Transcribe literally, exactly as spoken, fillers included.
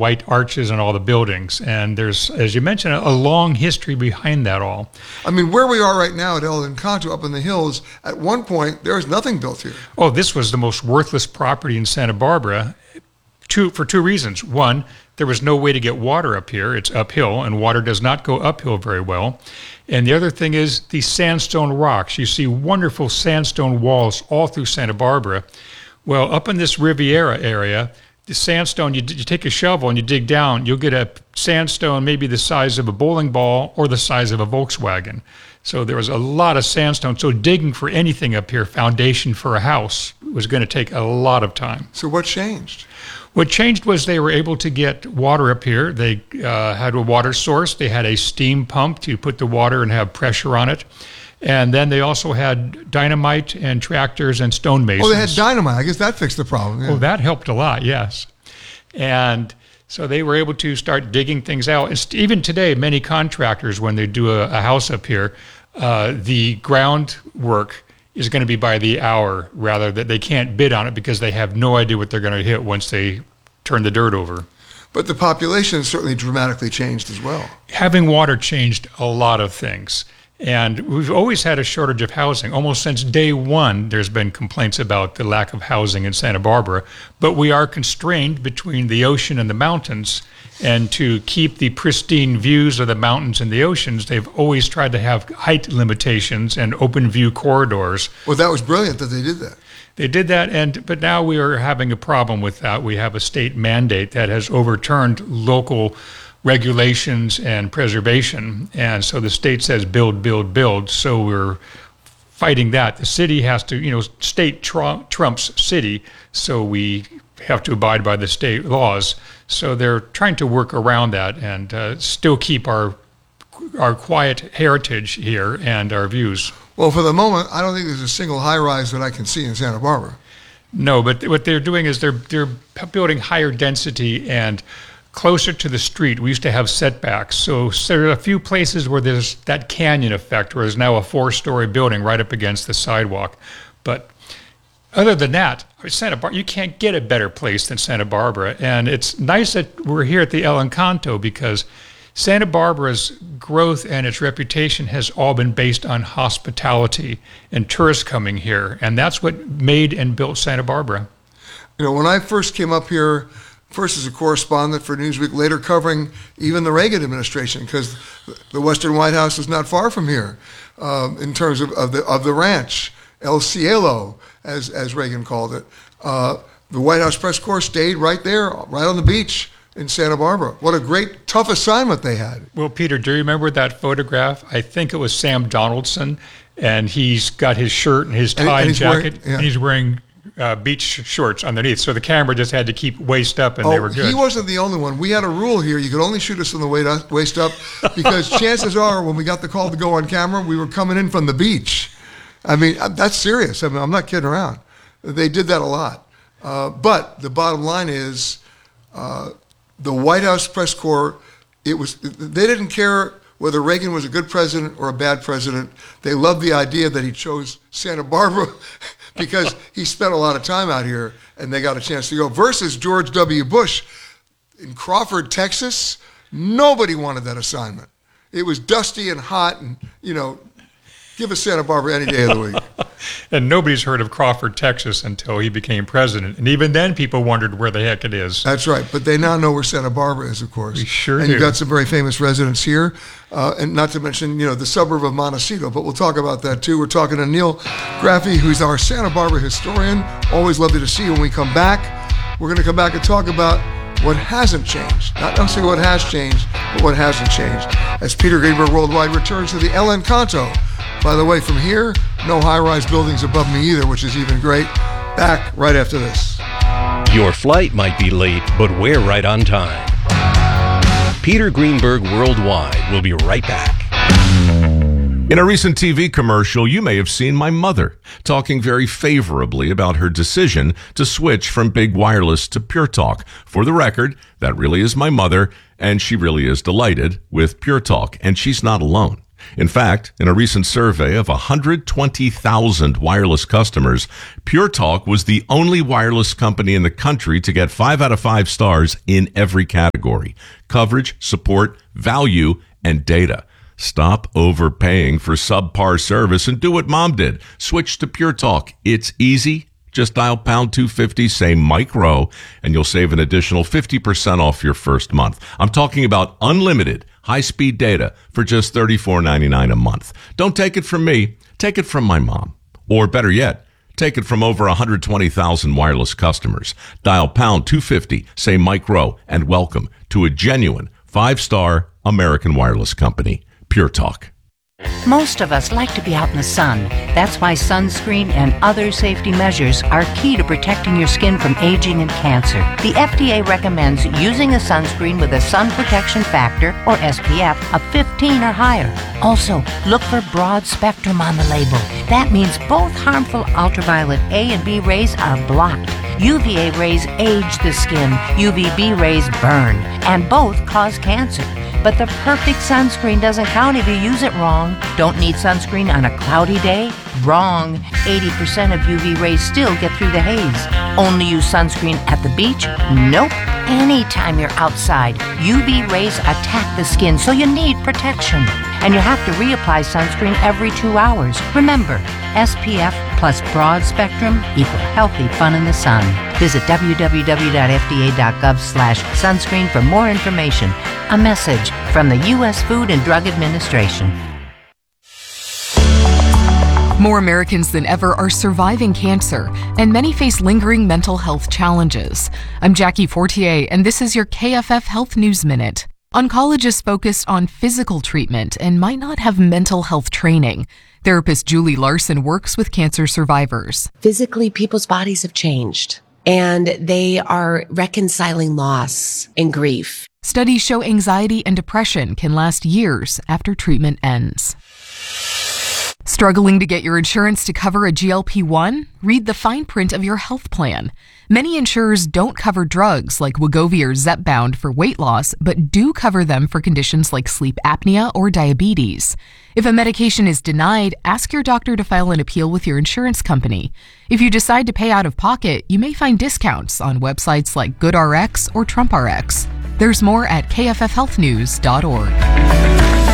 white arches on all the buildings. And there's, as you mentioned, a, a long history behind that all. I mean, where we are right now at El Encanto up in the hills, at one point, there was nothing built here. Oh, this was the most worthless property in Santa Barbara two, for two reasons. One, there was no way to get water up here. It's uphill, and water does not go uphill very well. And the other thing is the sandstone rocks. You see wonderful sandstone walls all through Santa Barbara. Well, up in this Riviera area, the sandstone, you, you take a shovel and you dig down, you'll get a sandstone maybe the size of a bowling ball or the size of a Volkswagen. So there was a lot of sandstone. So digging for anything up here, foundation for a house, was going to take a lot of time. So what changed? What changed was they were able to get water up here. They uh, had a water source. They had a steam pump to put the water and have pressure on it. And then they also had dynamite and tractors and stone masons. Oh, they had dynamite. I guess that fixed the problem. Yeah. Oh, that helped a lot, yes. And so they were able to start digging things out. And even today, many contractors, when they do a, a house up here, uh, the groundwork is going to be by the hour, rather that they can't bid on it because they have no idea what they're going to hit once they turn the dirt over. But the population certainly dramatically changed as well. Having water changed a lot of things. And we've always had a shortage of housing. Almost since day one, there's been complaints about the lack of housing in Santa Barbara. But we are constrained between the ocean and the mountains. And to keep the pristine views of the mountains and the oceans, they've always tried to have height limitations and open view corridors. Well, that was brilliant that they did that. They did that, and but now we are having a problem with that. We have a state mandate that has overturned local regulations and preservation, and so the state says build, build, build. So we're fighting that. The city has to, you know, state tr- trumps city, so we have to abide by the state laws. So they're trying to work around that and uh, still keep our our quiet heritage here and our views. Well, for the moment, I don't think there's a single high-rise that I can see in Santa Barbara. No, but what they're doing is they're they're building higher density and closer to the street. We used to have setbacks. So, so there are a few places where there's that canyon effect, where there's now a four-story building right up against the sidewalk. But other than that, Santa Barbara, you can't get a better place than Santa Barbara. And it's nice that we're here at the El Encanto because Santa Barbara's growth and its reputation has all been based on hospitality and tourists coming here. And that's what made and built Santa Barbara. You know, when I first came up here, first as a correspondent for Newsweek, later covering even the Reagan administration, because the Western White House is not far from here um, in terms of, of the of the ranch, El Cielo, as as Reagan called it. Uh, the White House press corps stayed right there, right on the beach in Santa Barbara. What a great, tough assignment they had. Well, Peter, do you remember that photograph? I think it was Sam Donaldson, and he's got his shirt and his tie and, and, and jacket, wearing, yeah. and he's wearing Uh, beach shorts underneath, so the camera just had to keep waist up, and oh, they were good. He wasn't the only one. We had a rule here: you could only shoot us from the waist up, because chances are, when we got the call to go on camera, we were coming in from the beach. I mean, that's serious. I mean, I'm not kidding around. They did that a lot. Uh, but the bottom line is, uh, the White House press corps, it was they didn't care whether Reagan was a good president or a bad president. They loved the idea that he chose Santa Barbara because he spent a lot of time out here and they got a chance to go. Versus George W. Bush in Crawford, Texas, nobody wanted that assignment. It was dusty and hot and, you know, give us Santa Barbara any day of the week. And nobody's heard of Crawford, Texas until he became president. And even then, people wondered where the heck it is. That's right. But they now know where Santa Barbara is, of course. We sure and do. And you've got some very famous residents here. Uh, and not to mention, you know, the suburb of Montecito. But we'll talk about that, too. We're talking to Neil Graffey, who's our Santa Barbara historian. Always lovely to see you when we come back. We're going to come back and talk about what hasn't changed. Not necessarily what has changed, but what hasn't changed. As Peter Greenberg Worldwide returns to the El Encanto. By the way, from here, no high-rise buildings above me either, which is even great. Back right after this. Your flight might be late, but we're right on time. Peter Greenberg Worldwide will be right back. In a recent T V commercial, you may have seen my mother talking very favorably about her decision to switch from Big Wireless to Pure Talk. For the record, that really is my mother, and she really is delighted with Pure Talk, and she's not alone. In fact, in a recent survey of one hundred twenty thousand wireless customers, Pure Talk was the only wireless company in the country to get five out of five stars in every category: coverage, support, value, and data. Stop overpaying for subpar service and do what Mom did. Switch to Pure Talk. It's easy. Just dial pound two fifty, say Mike Rowe, and you'll save an additional fifty percent off your first month. I'm talking about unlimited high-speed data for just thirty-four ninety-nine a month. Don't take it from me. Take it from my mom. Or better yet, take it from over one hundred twenty thousand wireless customers. Dial pound two fifty, say Mike Rowe, and welcome to a genuine five-star American wireless company, Pure Talk. Most of us like to be out in the sun. That's why sunscreen and other safety measures are key to protecting your skin from aging and cancer. The F D A recommends using a sunscreen with a sun protection factor, or S P F, of fifteen or higher. Also, look for broad spectrum on the label. That means both harmful ultraviolet A and B rays are blocked. U V A rays age the skin, U V B rays burn, and both cause cancer. But the perfect sunscreen doesn't count if you use it wrong. Don't need sunscreen on a cloudy day? Wrong. eighty percent of U V rays still get through the haze. Only use sunscreen at the beach? Nope. Anytime you're outside, U V rays attack the skin, so you need protection. And you have to reapply sunscreen every two hours. Remember, S P F plus broad spectrum equal healthy fun in the sun. Visit w w w dot f d a dot gov slash sunscreen for more information. A message from the U S Food and Drug Administration. More Americans than ever are surviving cancer, and many face lingering mental health challenges. I'm Jackie Fortier, and this is your K F F Health News Minute. Oncologists focus on physical treatment and might not have mental health training. Therapist Julie Larson works with cancer survivors. Physically, people's bodies have changed, and they are reconciling loss and grief. Studies show anxiety and depression can last years after treatment ends. Struggling to get your insurance to cover a G L P one? Read the fine print of your health plan. Many insurers don't cover drugs like Wegovy or Zepbound for weight loss, but do cover them for conditions like sleep apnea or diabetes. If a medication is denied, ask your doctor to file an appeal with your insurance company. If you decide to pay out of pocket, you may find discounts on websites like GoodRx or TrumpRx. There's more at k f f health news dot org.